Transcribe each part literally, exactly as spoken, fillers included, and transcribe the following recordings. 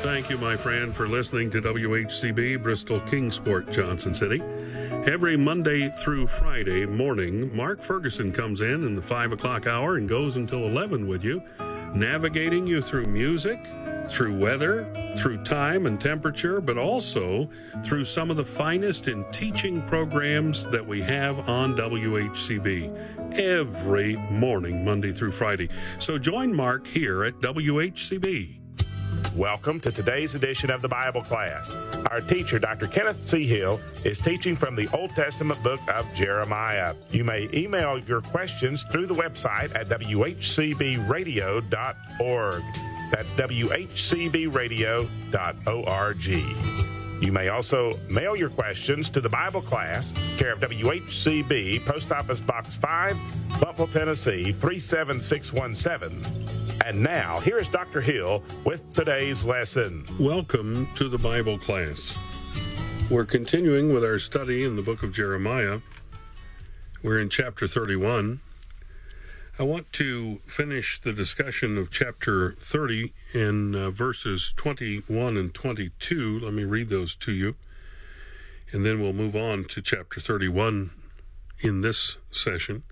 Thank you, my friend, for listening to W H C B, Bristol Kingsport, Johnson City. Every Monday through Friday morning, Mark Ferguson comes in in the five o'clock hour and goes until eleven with you, navigating you through music, through weather, through time and temperature, but also through some of the finest in teaching programs that we have on W H C B every morning, Monday through Friday. So join Mark here at W H C B. Welcome to today's edition of the Bible class. Our teacher, Doctor Kenneth C. Hill, is teaching from the Old Testament book of Jeremiah. You may email your questions through the website at w h c b radio dot org. That's w h c b radio dot org. You may also mail your questions to the Bible class, care of W H C B, Post Office Box five, Buffalo, Tennessee, three seven six one seven. And now, here is Doctor Hill with today's lesson. Welcome to the Bible class. We're continuing with our study in the book of Jeremiah. We're in chapter thirty-one. I want to finish the discussion of chapter thirty in uh, verses twenty-one and twenty-two. Let me read those to you, and then we'll move on to chapter thirty-one in this session.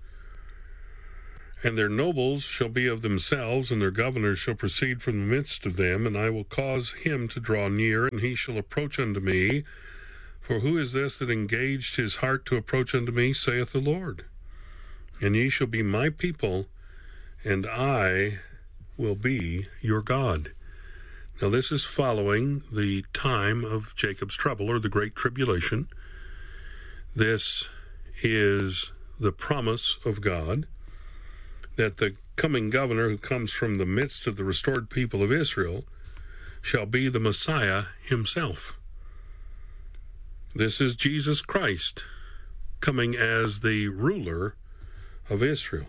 And their nobles shall be of themselves, and their governors shall proceed from the midst of them, and I will cause him to draw near, and he shall approach unto me. For who is this that engaged his heart to approach unto me, saith the Lord? And ye shall be my people, and I will be your God. Now this is following the time of Jacob's trouble, or the Great Tribulation. This is the promise of God, that the coming governor who comes from the midst of the restored people of Israel shall be the Messiah himself. This is Jesus Christ coming as the ruler of Israel.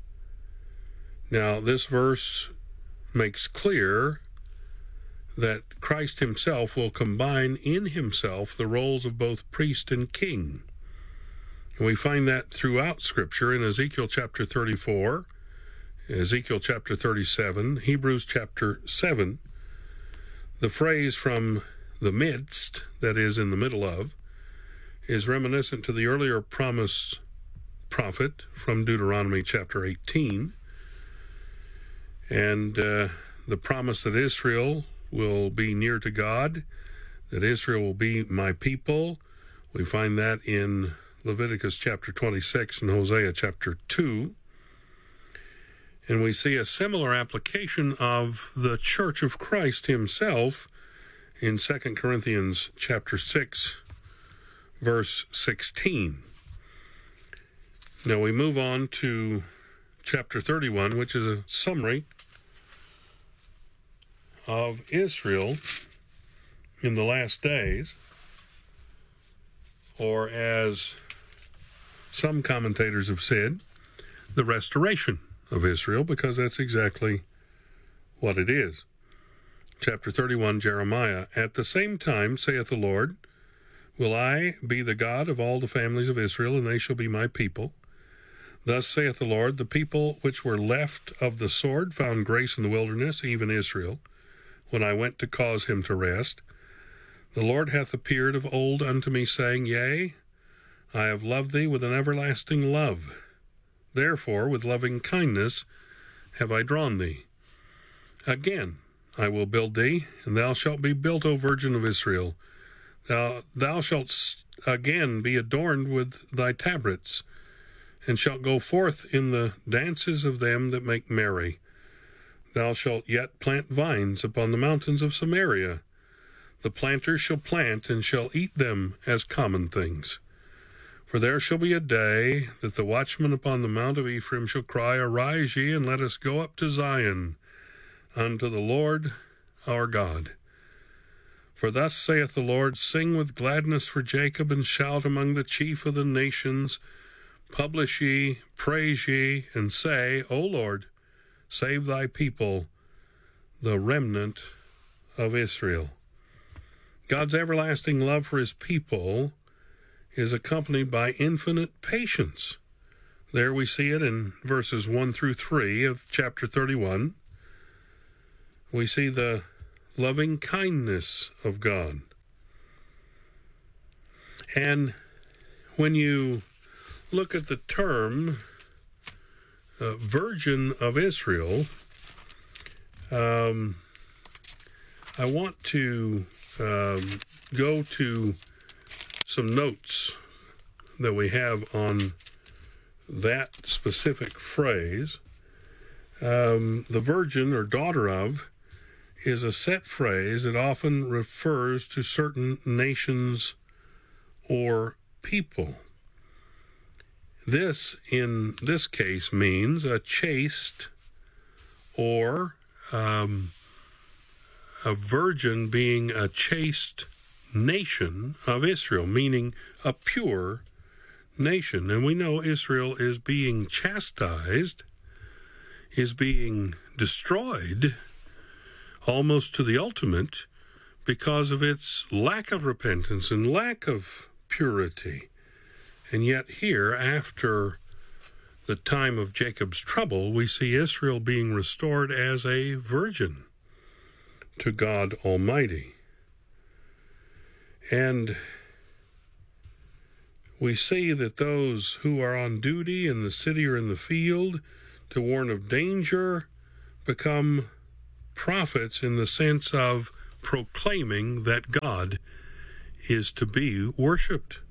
Now, this verse makes clear that Christ himself will combine in himself the roles of both priest and king. And we find that throughout Scripture in Ezekiel chapter thirty-four, Ezekiel chapter thirty-seven, Hebrews chapter seven. The phrase from the midst, that is in the middle of, is reminiscent to the earlier promise prophet from Deuteronomy chapter eighteen. And uh, the promise that Israel will be near to God, that Israel will be my people. We find that in Leviticus chapter twenty-six and Hosea chapter two. And we see a similar application of the Church of Christ himself in Second Corinthians chapter six, verse sixteen. Now we move on to chapter thirty-one, which is a summary of Israel in the last days, or as some commentators have said, the restoration of Israel, because that's exactly what it is. Chapter thirty-one, Jeremiah. At the same time, saith the Lord, will I be the God of all the families of Israel, and they shall be my people. Thus saith the Lord, the people which were left of the sword found grace in the wilderness, even Israel, when I went to cause him to rest. The Lord hath appeared of old unto me, saying, Yea, I have loved thee with an everlasting love. Therefore, with loving kindness have I drawn thee. Again, I will build thee, and thou shalt be built, O Virgin of Israel. Thou, thou shalt again be adorned with thy tabrets, and shalt go forth in the dances of them that make merry. Thou shalt yet plant vines upon the mountains of Samaria. The planters shall plant, and shall eat them as common things. For there shall be a day that the watchman upon the mount of Ephraim shall cry, Arise ye, and let us go up to Zion, unto the Lord our God. For thus saith the Lord, Sing with gladness for Jacob, and shout among the chief of the nations. Publish ye, praise ye, and say, O Lord, save thy people, the remnant of Israel. God's everlasting love for his people is accompanied by infinite patience. There we see it in verses one through three of chapter thirty-one. We see the loving kindness of God. And when you look at the term uh, Virgin of Israel, um, I want to um, go to some notes that we have on that specific phrase. Um, the virgin, or daughter of, is a set phrase that often refers to certain nations or people. This, in this case, means a chaste or um, a virgin being a chaste nation of Israel, meaning a pure nation. And we know Israel is being chastised, is being destroyed almost to the ultimate because of its lack of repentance and lack of purity. And yet here, after the time of Jacob's trouble, we see Israel being restored as a virgin to God Almighty. And we see that those who are on duty in the city or in the field to warn of danger become prophets in the sense of proclaiming that God is to be worshipped.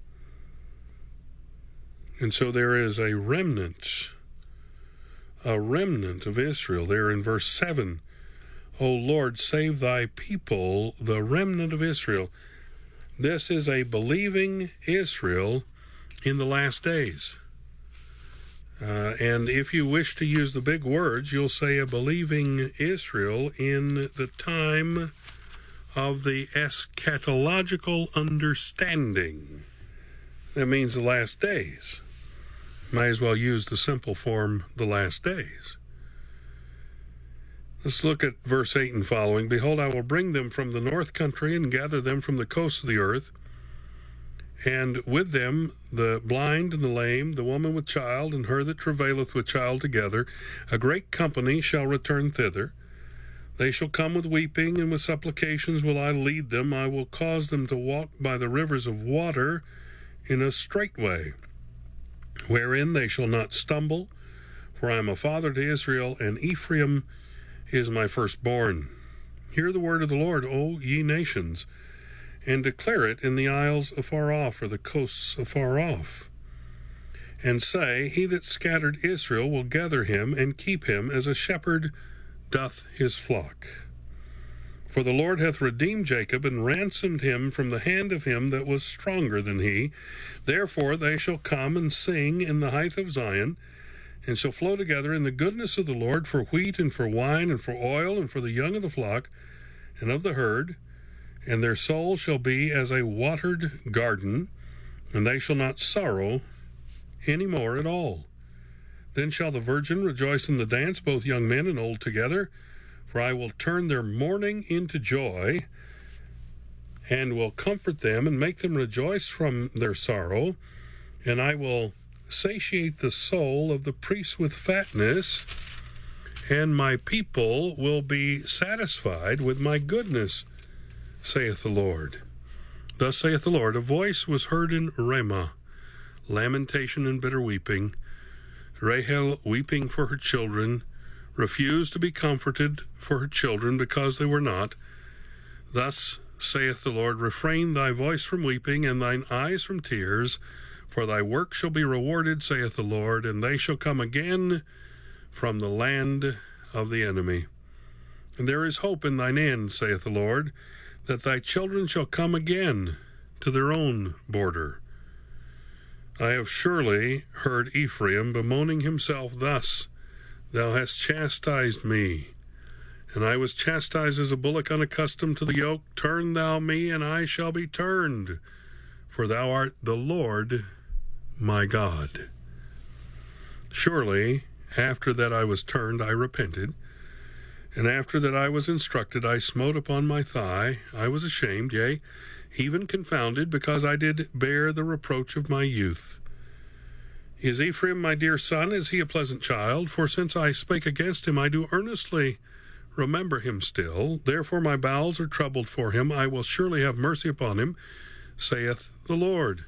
And so there is a remnant, a remnant of Israel. There in verse seven, O Lord, save thy people, the remnant of Israel. This is a believing Israel in the last days. Uh, and if you wish to use the big words, you'll say a believing Israel in the time of the eschatological understanding. That means the last days. Might as well use the simple form, the last days. Let's look at verse eight and following. Behold, I will bring them from the north country and gather them from the coasts of the earth, and with them the blind and the lame, the woman with child, and her that travaileth with child together. A great company shall return thither. They shall come with weeping, and with supplications will I lead them. I will cause them to walk by the rivers of water in a straight way, wherein they shall not stumble. For I am a father to Israel, and Ephraim is my firstborn. Hear the word of the Lord, O ye nations, and declare it in the isles afar off, or the coasts afar off. And say, He that scattered Israel will gather him, and keep him as a shepherd doth his flock. For the Lord hath redeemed Jacob, and ransomed him from the hand of him that was stronger than he. Therefore they shall come and sing in the height of Zion, and shall flow together in the goodness of the Lord, for wheat and for wine and for oil and for the young of the flock and of the herd. And their soul shall be as a watered garden, and they shall not sorrow any more at all. Then shall the virgin rejoice in the dance, both young men and old together. For I will turn their mourning into joy, and will comfort them, and make them rejoice from their sorrow. And I will satiate the soul of the priests with fatness, and my people will be satisfied with my goodness, saith the Lord. Thus saith the Lord, a voice was heard in Ramah, lamentation and bitter weeping, Rahel weeping for her children, refused to be comforted for her children, because they were not. Thus saith the Lord, refrain thy voice from weeping, and thine eyes from tears, for thy work shall be rewarded, saith the Lord, and they shall come again from the land of the enemy. And there is hope in thine end, saith the Lord, that thy children shall come again to their own border. I have surely heard Ephraim bemoaning himself thus, Thou hast chastised me, and I was chastised as a bullock unaccustomed to the yoke. Turn thou me, and I shall be turned, for thou art the Lord my God. Surely, after that I was turned, I repented, and after that I was instructed, I smote upon my thigh. I was ashamed, yea, even confounded, because I did bear the reproach of my youth. Is Ephraim my dear son? Is he a pleasant child? For since I spake against him, I do earnestly remember him still. Therefore my bowels are troubled for him. I will surely have mercy upon him, saith the Lord.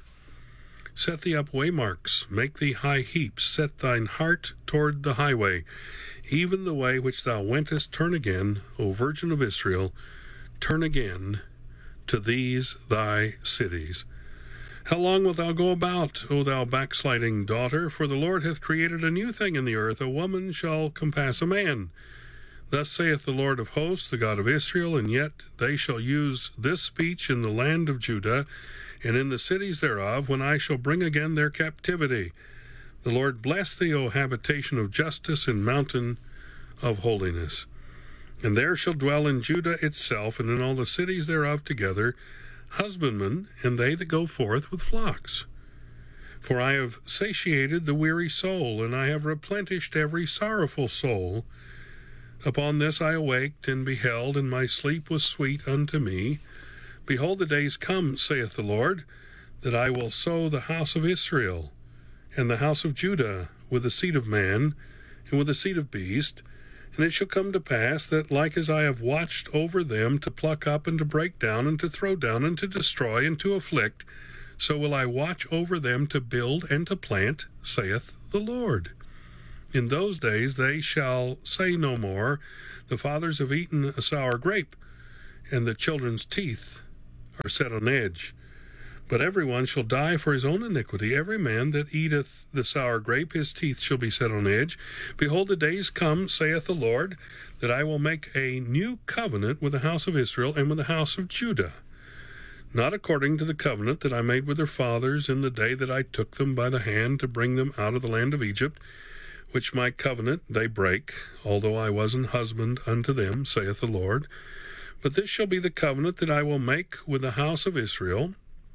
Set thee up waymarks, make thee high heaps, set thine heart toward the highway, even the way which thou wentest, turn again, O Virgin of Israel, turn again to these thy cities. How long wilt thou go about, O thou backsliding daughter? For the Lord hath created a new thing in the earth, a woman shall compass a man. Thus saith the Lord of hosts, the God of Israel, and yet they shall use this speech in the land of Judah, and in the cities thereof, when I shall bring again their captivity. The Lord bless thee, O habitation of justice and mountain of holiness. And there shall dwell in Judah itself, and in all the cities thereof together, husbandmen, and they that go forth with flocks. For I have satiated the weary soul, and I have replenished every sorrowful soul. Upon this I awaked, and beheld, and my sleep was sweet unto me. Behold, the days come, saith the Lord, that I will sow the house of Israel, and the house of Judah, with the seed of man, and with the seed of beast. And it shall come to pass that, like as I have watched over them to pluck up and to break down and to throw down and to destroy and to afflict, so will I watch over them to build and to plant, saith the Lord. In those days they shall say no more, the fathers have eaten a sour grape, and the children's teeth are set on edge. But every one shall die for his own iniquity. Every man that eateth the sour grape, his teeth shall be set on edge. Behold, the days come, saith the Lord, that I will make a new covenant with the house of Israel and with the house of Judah, not according to the covenant that I made with their fathers in the day that I took them by the hand to bring them out of the land of Egypt, which my covenant they break, although I was an husband unto them, saith the Lord. But this shall be the covenant that I will make with the house of Israel.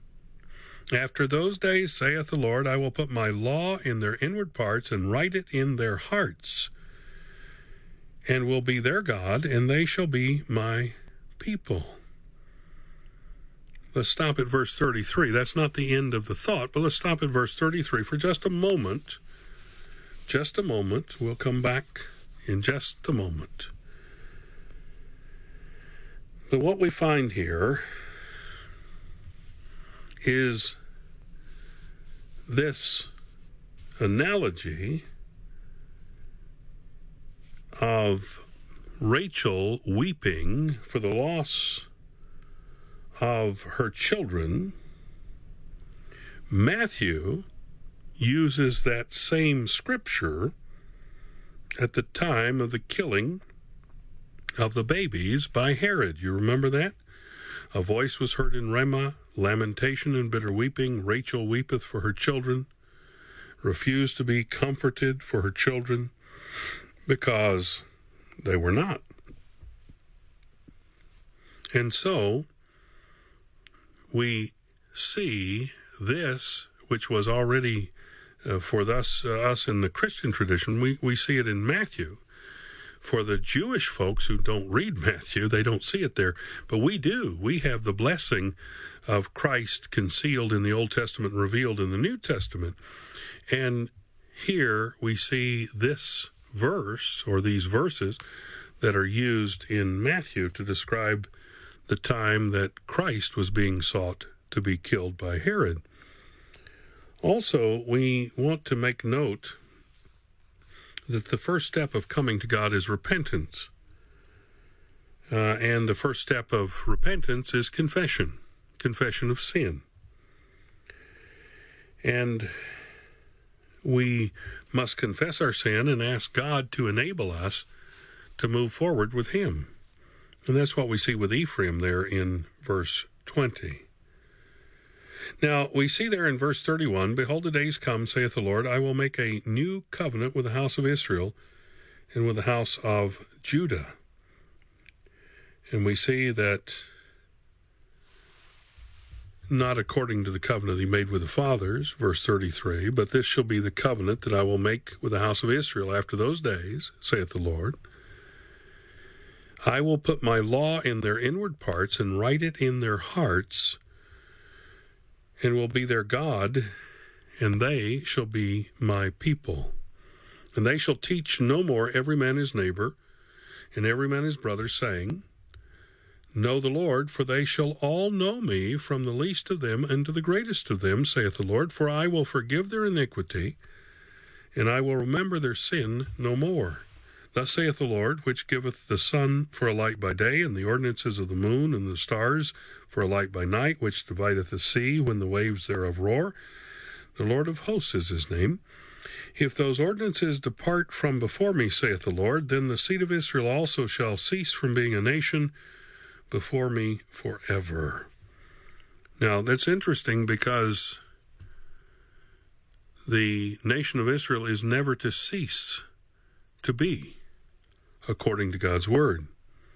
After those days, saith the Lord, I will put my law in their inward parts and write it in their hearts, and will be their God, and they shall be my people. Let's stop at verse thirty-three. That's not the end of the thought, but let's stop at verse thirty-three for just a moment. Just a moment. We'll come back in just a moment. But what we find here is this analogy of Rachel weeping for the loss of her children. Matthew uses that same scripture at the time of the killing of the babies by Herod. You remember that? A voice was heard in Ramah, lamentation and bitter weeping. Rachel weepeth for her children, refused to be comforted for her children, because they were not. And so we see this, which was already uh, for thus, uh, us in the Christian tradition, we, we see it in Matthew. For the Jewish folks who don't read Matthew, they don't see it there. But we do. We have the blessing of Christ concealed in the Old Testament, revealed in the New Testament. And here we see this verse, or these verses, that are used in Matthew to describe the time that Christ was being sought to be killed by Herod. Also, we want to make note that the first step of coming to God is repentance. Uh, and the first step of repentance is confession, confession of sin. And we must confess our sin and ask God to enable us to move forward with him. And that's what we see with Ephraim there in verse twenty. Now, we see there in verse thirty-one, Behold, the days come, saith the Lord, I will make a new covenant with the house of Israel and with the house of Judah. And we see that not according to the covenant he made with the fathers, verse thirty-three, but this shall be the covenant that I will make with the house of Israel after those days, saith the Lord. I will put my law in their inward parts and write it in their hearts, and will be their God, and they shall be my people. And they shall teach no more every man his neighbor, and every man his brother, saying, Know the Lord, for they shall all know me, from the least of them unto the greatest of them, saith the Lord, for I will forgive their iniquity, and I will remember their sin no more. Thus saith the Lord, which giveth the sun for a light by day, and the ordinances of the moon and the stars for a light by night, which divideth the sea when the waves thereof roar. The Lord of hosts is his name. If those ordinances depart from before me, saith the Lord, then the seed of Israel also shall cease from being a nation before me forever. Now, that's interesting because the nation of Israel is never to cease to be, according to God's word.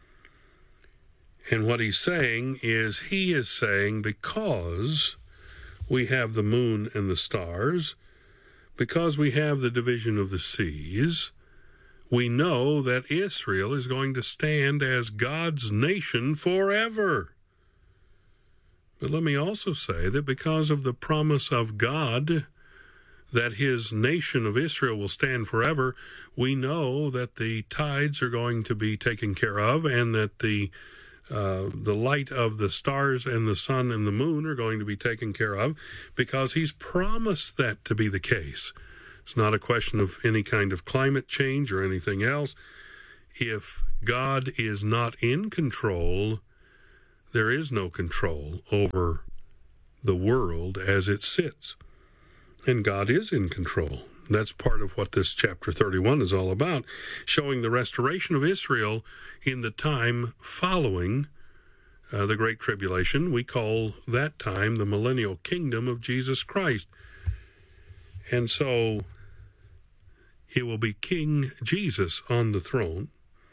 And what he's saying is, he is saying, because we have the moon and the stars, because we have the division of the seas, we know that Israel is going to stand as God's nation forever. But let me also say that because of the promise of God that his nation of Israel will stand forever, we know that the tides are going to be taken care of, and that the uh, the light of the stars and the sun and the moon are going to be taken care of, because he's promised that to be the case. It's not a question of any kind of climate change or anything else. If God is not in control, there is no control over the world as it sits. And God is in control. That's part of what this chapter thirty-one is all about, showing the restoration of Israel in the time following uh, the Great Tribulation. We call that time the millennial kingdom of Jesus Christ. And so it will be King Jesus on the throne.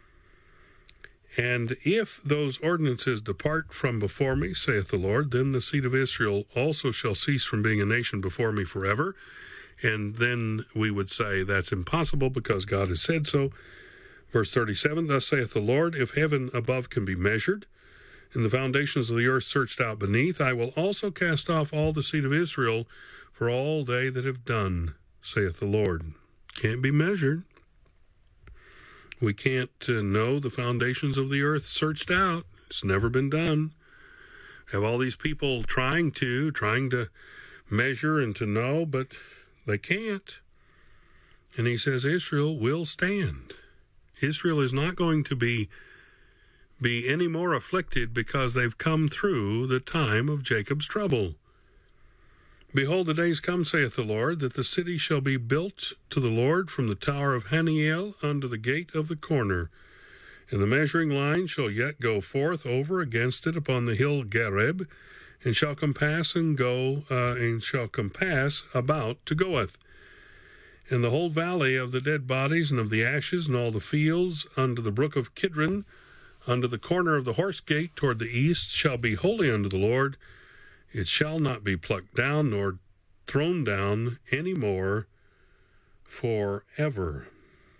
And if those ordinances depart from before me, saith the Lord, then the seed of Israel also shall cease from being a nation before me forever. And then we would say that's impossible because God has said so. Verse thirty-seven, thus saith the Lord, if heaven above can be measured, and the foundations of the earth searched out beneath, I will also cast off all the seed of Israel for all they that have done, saith the Lord. Can't be measured. We can't uh, know the foundations of the earth searched out. It's never been done. Have all these people trying to, trying to measure and to know, but they can't. And he says Israel will stand. Israel is not going to be, be any more afflicted because they've come through the time of Jacob's trouble. Behold, the days come, saith the Lord, that the city shall be built to the Lord from the tower of Haniel unto the gate of the corner. And the measuring line shall yet go forth over against it upon the hill Gareb, and shall compass and go, uh, and shall compass about to goeth. And the whole valley of the dead bodies and of the ashes and all the fields unto the brook of Kidron, unto the corner of the horse gate toward the east, shall be holy unto the Lord. It shall not be plucked down nor thrown down any more forever.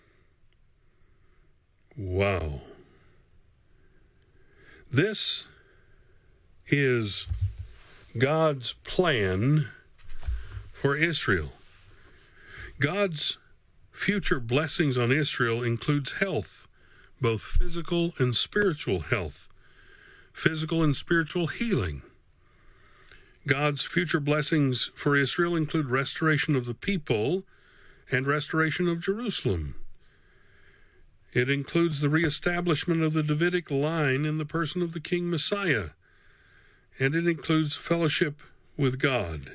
Wow. This is God's plan for Israel. God's future blessings on Israel includes health, both physical and spiritual health, physical and spiritual healing. God's future blessings for Israel include restoration of the people and restoration of Jerusalem. It includes the reestablishment of the Davidic line in the person of the King Messiah, and it includes fellowship with God.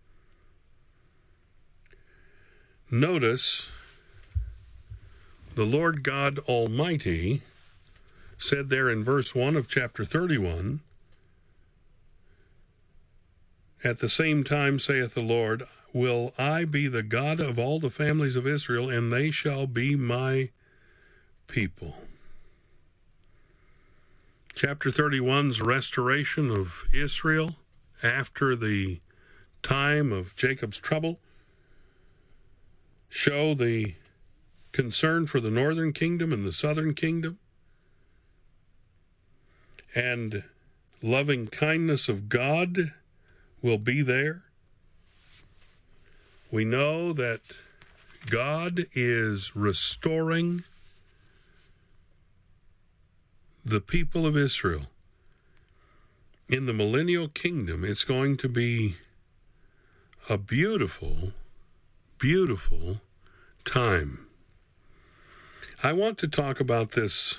Notice the Lord God Almighty said there in verse one of chapter thirty-one, at the same time, saith the Lord, will I be the God of all the families of Israel, and they shall be my people. Chapter thirty-one's restoration of Israel after the time of Jacob's trouble show the concern for the northern kingdom and the southern kingdom, and loving kindness of God will be there. We know that God is restoring the people of Israel. In the millennial kingdom, it's going to be a beautiful, beautiful time. I want to talk about this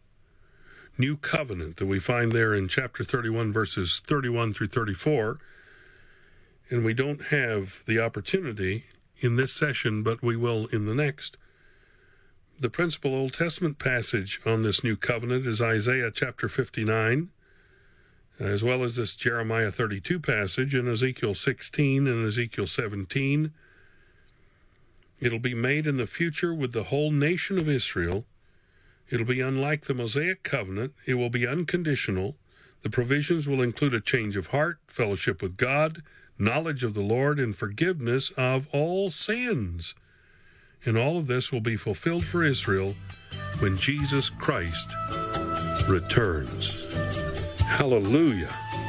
new covenant that we find there in chapter thirty-one, verses thirty-one through thirty-four. And we don't have the opportunity in this session, but we will in the next. The principal Old Testament passage on this new covenant is Isaiah chapter fifty-nine, as well as this Jeremiah thirty-two passage and Ezekiel sixteen and Ezekiel seventeen. It'll be made in the future with the whole nation of Israel. It'll be unlike the Mosaic covenant. It will be unconditional. The provisions will include a change of heart, fellowship with God, knowledge of the Lord, and forgiveness of all sins. And all of this will be fulfilled for Israel when Jesus Christ returns. Hallelujah.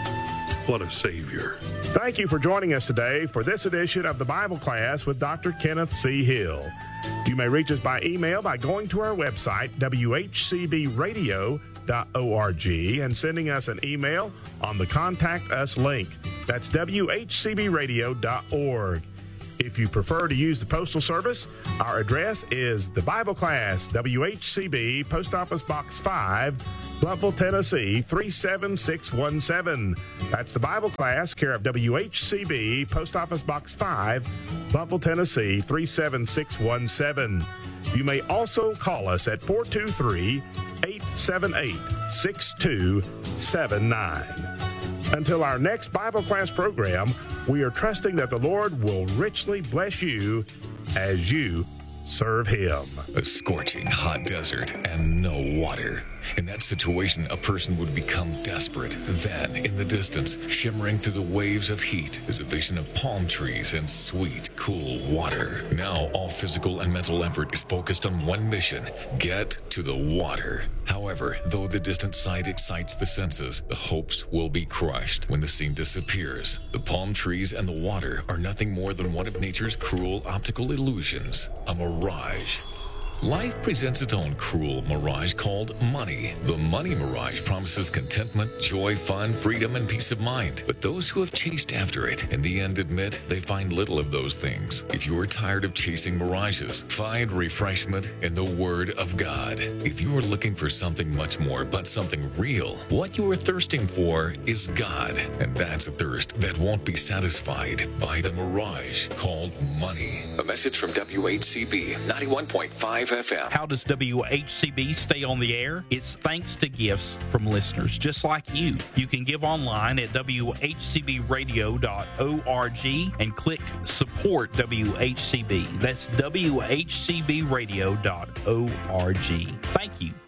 What a Savior. Thank you for joining us today for this edition of the Bible Class with Doctor Kenneth C. Hill. You may reach us by email by going to our website, w h c b radio dot org, and sending us an email on the Contact Us link. That's w h c b radio dot org. If you prefer to use the Postal Service, our address is the Bible Class, W H C B, Post Office Box five, Blountville, Tennessee, three seven six one seven. That's the Bible Class, care of W H C B, Post Office Box five, Blountville, Tennessee, three seven six one seven. You may also call us at four two three, eight seven eight, six two seven nine. Until our next Bible Class program, we are trusting that the Lord will richly bless you as you serve Him. A scorching hot desert and no water. In that situation, a person would become desperate. Then, in the distance, shimmering through the waves of heat, is a vision of palm trees and sweet, cool water. Now, all physical and mental effort is focused on one mission: get to the water. However, though the distant sight excites the senses, the hopes will be crushed when the scene disappears. The palm trees and the water are nothing more than one of nature's cruel optical illusions, a mirage. Life presents its own cruel mirage called money. The money mirage promises contentment, joy, fun, freedom, and peace of mind. But those who have chased after it in the end admit they find little of those things. If you are tired of chasing mirages, find refreshment in the Word of God. If you are looking for something much more but something real, what you are thirsting for is God. And that's a thirst that won't be satisfied by the mirage called money. A message from W H C B ninety-one point five F M. How does W H C B stay on the air? It's thanks to gifts from listeners just like you. You can give online at w h c b radio dot org and click support W H C B. That's w h c b radio dot org. Thank you.